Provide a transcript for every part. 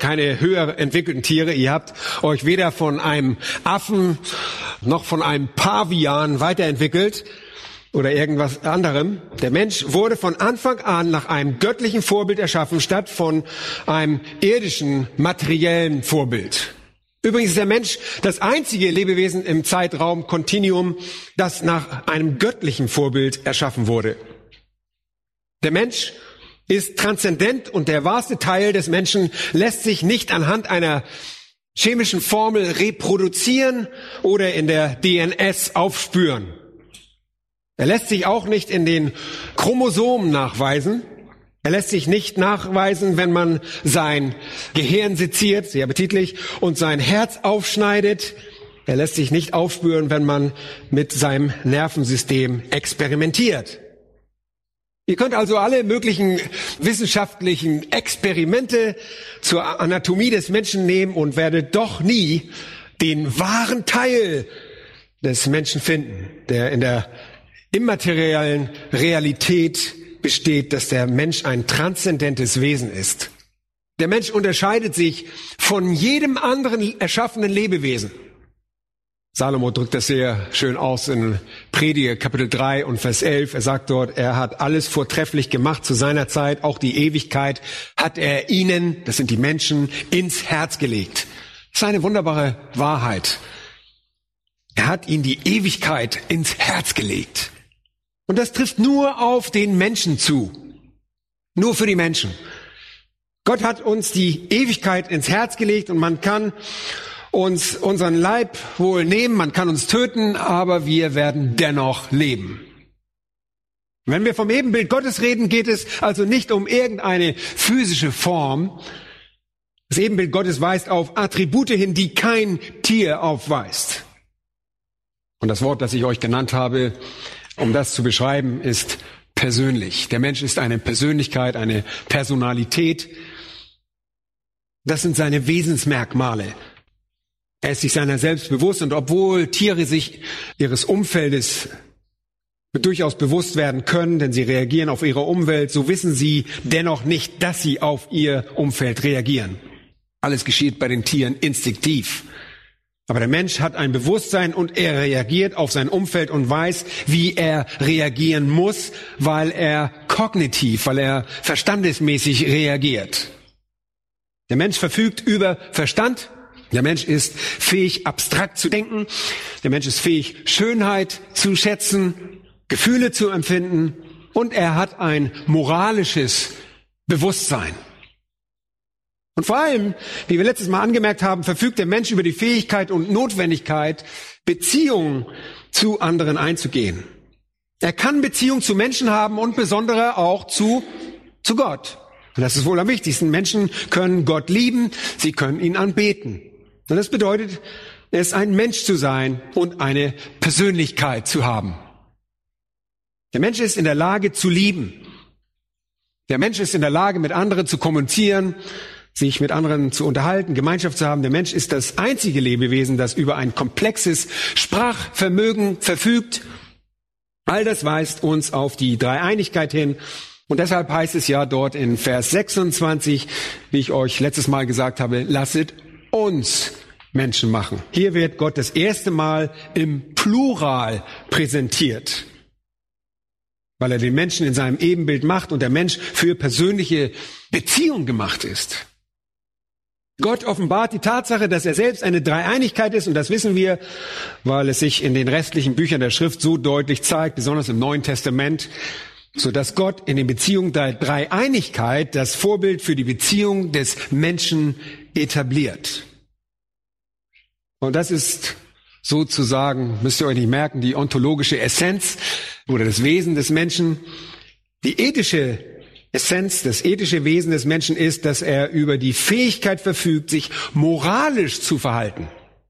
keine höher entwickelten Tiere. Ihr habt euch weder von einem Affen noch von einem Pavian weiterentwickelt oder irgendwas anderem. Der Mensch wurde von Anfang an nach einem göttlichen Vorbild erschaffen, statt von einem irdischen, materiellen Vorbild. Übrigens ist der Mensch das einzige Lebewesen im Zeitraum Kontinuum, das nach einem göttlichen Vorbild erschaffen wurde. Der Mensch ist transzendent und der wahrste Teil des Menschen lässt sich nicht anhand einer chemischen Formel reproduzieren oder in der DNS aufspüren. Er lässt sich auch nicht in den Chromosomen nachweisen. Er lässt sich nicht nachweisen, wenn man sein Gehirn seziert, sehr appetitlich, und sein Herz aufschneidet. Er lässt sich nicht aufspüren, wenn man mit seinem Nervensystem experimentiert. Ihr könnt also alle möglichen wissenschaftlichen Experimente zur Anatomie des Menschen nehmen und werdet doch nie den wahren Teil des Menschen finden, der in der immateriellen Realität besteht, dass der Mensch ein transzendentes Wesen ist. Der Mensch unterscheidet sich von jedem anderen erschaffenen Lebewesen. Salomo drückt das sehr schön aus in Prediger Kapitel 3 und Vers 11. Er sagt dort, er hat alles vortrefflich gemacht zu seiner Zeit, auch die Ewigkeit hat er ihnen, das sind die Menschen, ins Herz gelegt. Das ist eine wunderbare Wahrheit. Er hat ihnen die Ewigkeit ins Herz gelegt. Und das trifft nur auf den Menschen zu. Nur für die Menschen. Gott hat uns die Ewigkeit ins Herz gelegt und man kann uns unseren Leib wohl nehmen, man kann uns töten, aber wir werden dennoch leben. Wenn wir vom Ebenbild Gottes reden, geht es also nicht um irgendeine physische Form. Das Ebenbild Gottes weist auf Attribute hin, die kein Tier aufweist. Und das Wort, das ich euch genannt habe, um das zu beschreiben, ist persönlich. Der Mensch ist eine Persönlichkeit, eine Personalität. Das sind seine Wesensmerkmale. Er ist sich seiner selbst bewusst und obwohl Tiere sich ihres Umfeldes durchaus bewusst werden können, denn sie reagieren auf ihre Umwelt, so wissen sie dennoch nicht, dass sie auf ihr Umfeld reagieren. Alles geschieht bei den Tieren instinktiv. Aber der Mensch hat ein Bewusstsein und er reagiert auf sein Umfeld und weiß, wie er reagieren muss, weil er kognitiv, weil er verstandesmäßig reagiert. Der Mensch verfügt über Verstand. Der Mensch ist fähig, abstrakt zu denken. Der Mensch ist fähig, Schönheit zu schätzen, Gefühle zu empfinden. Und er hat ein moralisches Bewusstsein. Und vor allem, wie wir letztes Mal angemerkt haben, verfügt der Mensch über die Fähigkeit und Notwendigkeit, Beziehungen zu anderen einzugehen. Er kann Beziehungen zu Menschen haben und besondere auch zu Gott. Und das ist wohl am wichtigsten. Menschen können Gott lieben, sie können ihn anbeten. Und das bedeutet, er ist ein Mensch zu sein und eine Persönlichkeit zu haben. Der Mensch ist in der Lage zu lieben. Der Mensch ist in der Lage, mit anderen zu kommunizieren, sich mit anderen zu unterhalten, Gemeinschaft zu haben. Der Mensch ist das einzige Lebewesen, das über ein komplexes Sprachvermögen verfügt. All das weist uns auf die Dreieinigkeit hin. Und deshalb heißt es ja dort in Vers 26, wie ich euch letztes Mal gesagt habe, lasset uns Menschen machen. Hier wird Gott das erste Mal im Plural präsentiert, weil er den Menschen in seinem Ebenbild macht und der Mensch für persönliche Beziehung gemacht ist. Gott offenbart die Tatsache, dass er selbst eine Dreieinigkeit ist und das wissen wir, weil es sich in den restlichen Büchern der Schrift so deutlich zeigt, besonders im Neuen Testament, so dass Gott in den Beziehungen der Dreieinigkeit das Vorbild für die Beziehung des Menschen etabliert. Und das ist sozusagen, müsst ihr euch nicht merken, die ontologische Essenz oder das Wesen des Menschen. Die ethische Essenz, das ethische Wesen des Menschen ist, dass er über die Fähigkeit verfügt, sich moralisch zu verhalten.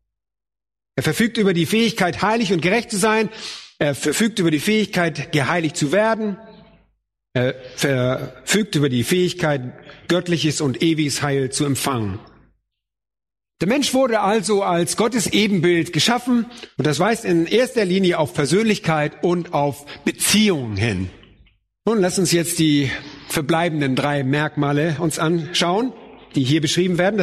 Er verfügt über die Fähigkeit, heilig und gerecht zu sein. Er verfügt über die Fähigkeit, geheiligt zu werden. Er verfügt über die Fähigkeit, göttliches und ewiges Heil zu empfangen. Der Mensch wurde also als Gottes Ebenbild geschaffen und das weist in erster Linie auf Persönlichkeit und auf Beziehungen hin. Nun lass uns jetzt die verbleibenden 3 Merkmale uns anschauen, die hier beschrieben werden.